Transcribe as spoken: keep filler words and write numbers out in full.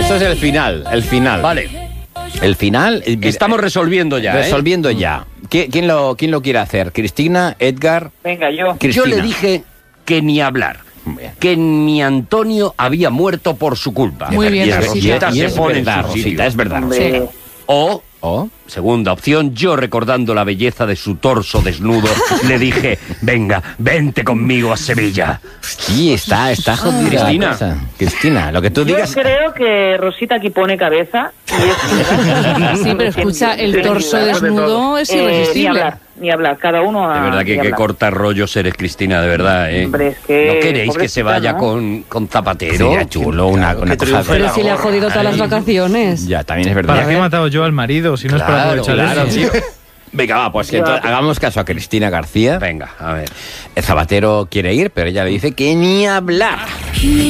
Esto es el final, el final. Vale. El final... Estamos resolviendo ya, Resolviendo ¿eh? ya. ¿Quién lo, ¿Quién lo quiere hacer? ¿Cristina? ¿Edgar? Venga, yo. Cristina. Yo le dije que ni hablar. Que ni Antonio había muerto por su culpa. Muy bien, y Rosita. Rosita Y se es pone en verdad, su sitio. Rosita, es verdad. Hombre, O, ¿O? segunda opción, yo recordando la belleza de su torso desnudo, le dije, venga, vente conmigo a Sevilla. Sí, está, está jodida. Cristina. la cosa. Cristina, lo que tú yo digas... creo que Rosita aquí pone cabeza. Y es... Sí, pero escucha, el torso desnudo es Eh, ni irresistible. hablar, ni hablar. Cada uno a... De verdad que, ni que hablar. corta rollos eres, Cristina, de verdad, ¿eh? Hombre, es que- ¿No queréis que se pobrecita, vaya ¿no? con, con Zapatero? Sería chulo, una, Claro, una que cosa... triunfe Pero la si le ha gorra. jodido todas las vacaciones. Ya, también es ¿Para verdad. qué he matado yo al marido si no es para Claro, aprovechar claro, eso? tío. Venga, va, pues que Ya. entonces hagamos caso a Cristina García. Venga, a ver. El Zapatero quiere ir, pero ella le dice que ni hablar.